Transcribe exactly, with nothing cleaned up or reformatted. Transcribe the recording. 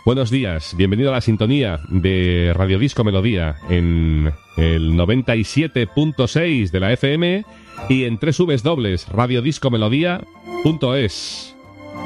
Buenos días, bienvenido a la sintonía de Radio Disco Melodía en el noventa y siete punto seis de la F M y en doble u doble u doble u punto radio disco melodía punto es.